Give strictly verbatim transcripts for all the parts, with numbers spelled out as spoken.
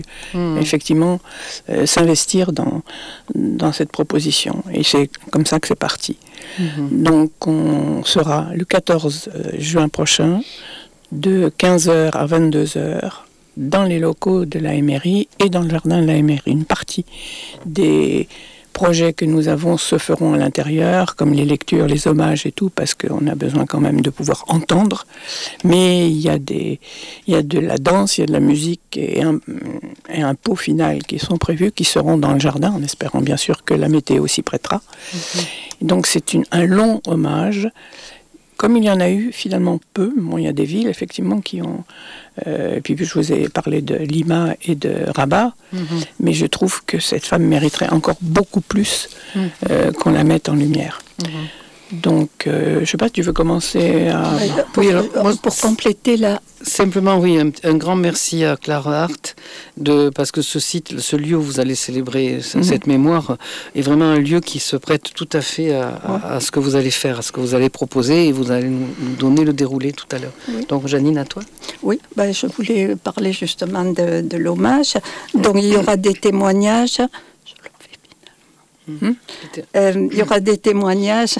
Mmh. effectivement euh, s'investir dans, dans cette proposition. Et c'est comme ça que c'est parti. Mmh. Donc on sera le quatorze juin prochain de quinze heures à vingt-deux heures dans les locaux de l'A M R I et dans le jardin de l'A M R I. Une partie des projets que nous avons se feront à l'intérieur, comme les lectures, les hommages et tout, parce qu'on a besoin quand même de pouvoir entendre. Mais il y a des, il y a de la danse, il y a de la musique et un, et un pot final qui sont prévus, qui seront dans le jardin, en espérant bien sûr que la météo s'y prêtera. Mm-hmm. Donc c'est une, un long hommage. Comme il y en a eu finalement peu, bon, il y a des villes effectivement qui ont... Euh, et puis je vous ai parlé de Lima et de Rabat, mm-hmm. mais je trouve que cette femme mériterait encore beaucoup plus mm-hmm. euh, qu'on la mette en lumière. Mm-hmm. Donc, euh, je ne sais pas, tu veux commencer à... Oui, pour, oui, alors, moi, pour compléter là... Simplement, oui, un, un grand merci à Clara Hart, de, parce que ce site, ce lieu où vous allez célébrer mm-hmm. cette mémoire, est vraiment un lieu qui se prête tout à fait à, à, ouais. à ce que vous allez faire, à ce que vous allez proposer, et vous allez nous donner le déroulé tout à l'heure. Oui. Donc, Janine, à toi. Oui, ben, je voulais parler justement de, de l'hommage. Donc, il y aura des témoignages. Je le fais finalement. Mm-hmm. Euh, il y aura des témoignages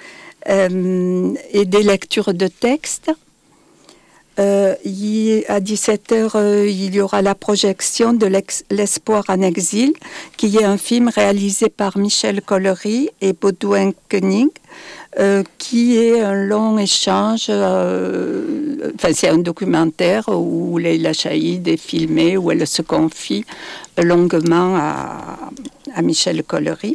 euh, et des lectures de textes. Euh, il, à dix-sept heures, euh, il y aura la projection de L'Espoir en exil, qui est un film réalisé par Michel Collery et Baudouin Koenig, euh, qui est un long échange, euh, enfin c'est un documentaire où Leila Chaïd est filmée, où elle se confie longuement à, à Michel Collery.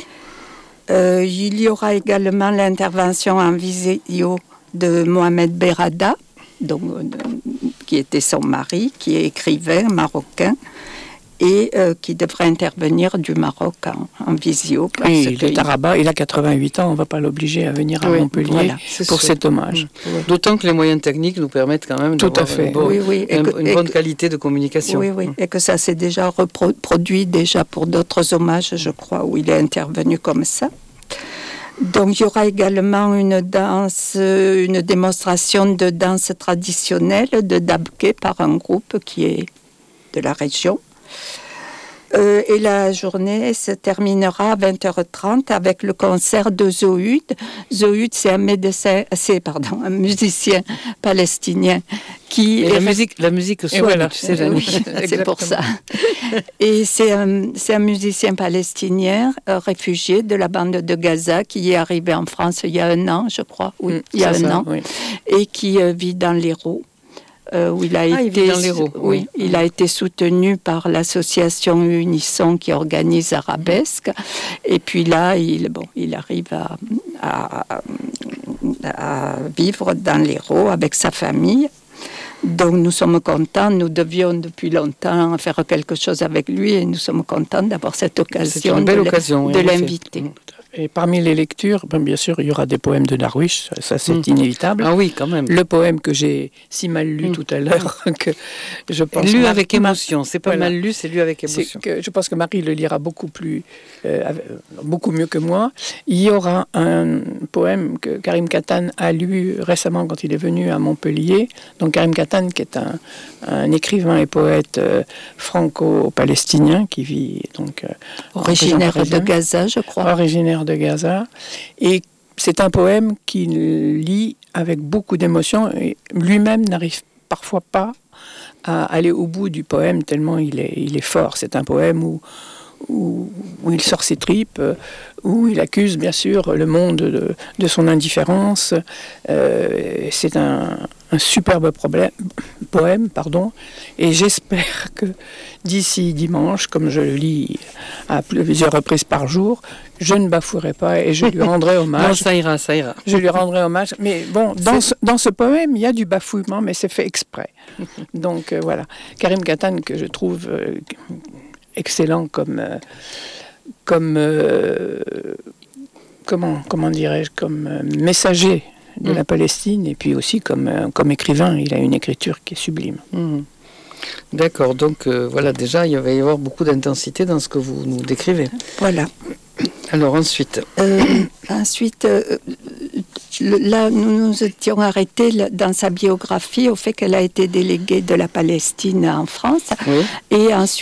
Euh, il y aura également l'intervention en visio de Mohamed Berrada, donc, qui était son mari, qui est écrivain marocain et euh, qui devrait intervenir du Maroc en, en visio. Parce oui, il est à Rabat, il a quatre-vingt-huit ans, on ne va pas l'obliger à venir à oui, Montpellier voilà, pour sûr. Cet hommage. Mmh. D'autant que les moyens techniques nous permettent quand même Tout d'avoir à fait. Une, bonne, oui, oui. un, que, une bonne que, qualité de communication. Oui, oui, et que ça s'est déjà reproduit déjà pour d'autres hommages, je crois, où il est intervenu comme ça. Donc, il y aura également une danse, une démonstration de danse traditionnelle de Dabke par un groupe qui est de la région. Euh, et la journée se terminera à vingt heures trente avec le concert de Zohud. Zohud, c'est un médecin, c'est pardon, un musicien palestinien qui et est la musique, la musique soit, voilà. tu sais, Janine. Oui, c'est pour ça. Et c'est un, c'est un musicien palestinien euh, réfugié de la bande de Gaza qui est arrivé en France il y a un an, je crois. Oui, mmh, il y a un ça, an, oui. Et qui euh, vit dans l'Hérault. Euh, où il a ah, été, il, oui, oui, il mmh. a été soutenu par l'association Unisson qui organise Arabesque. Et puis là, il, bon, il arrive à, à, à vivre dans l'Hérault avec sa famille. Donc nous sommes contents, nous devions depuis longtemps faire quelque chose avec lui et nous sommes contents d'avoir cette occasion, C'est une belle de, occasion, de oui, l'inviter. Mmh. Et parmi les lectures, ben bien sûr, il y aura des poèmes de Darwish, ça, ça c'est mmh. inévitable. Ah oui, quand même. Le poème que j'ai si mal lu mmh. tout à l'heure, que je pense... Lu Marie, avec émotion, c'est pas voilà. mal lu, c'est lu avec émotion. Que, je pense que Marie le lira beaucoup plus, euh, beaucoup mieux que moi. Il y aura un poème que Karim Katan a lu récemment quand il est venu à Montpellier. Donc Karim Katan, qui est un, un écrivain et poète euh, franco-palestinien, qui vit donc... Euh, originaire de Gaza, je crois. Originaire de Gaza, et c'est un poème qu'il lit avec beaucoup d'émotion, et lui-même n'arrive parfois pas à aller au bout du poème tellement il est, il est fort. C'est un poème où, où, où il sort ses tripes, où il accuse bien sûr le monde de, de son indifférence. Euh, c'est un, un superbe problème, poème, pardon, et j'espère que d'ici dimanche, comme je le lis à plusieurs reprises par jour, je ne bafouerai pas et je lui rendrai hommage. Non, ça ira, ça ira. Je lui rendrai hommage. Mais bon, dans ce, dans ce poème, il y a du bafouillement, mais c'est fait exprès. Donc euh, voilà. Karim Katan, que je trouve euh, excellent comme... Euh, comme euh, comment, comment dirais-je, comme euh, messager de mmh. la Palestine, et puis aussi comme, euh, comme écrivain, il a une écriture qui est sublime. Mmh. D'accord, donc euh, voilà, déjà, il va y avoir beaucoup d'intensité dans ce que vous nous décrivez. Voilà. Alors ensuite euh, Ensuite, euh, le, là, nous nous étions arrêtés dans sa biographie au fait qu'elle a été déléguée de la Palestine en France. Oui. Et ensuite,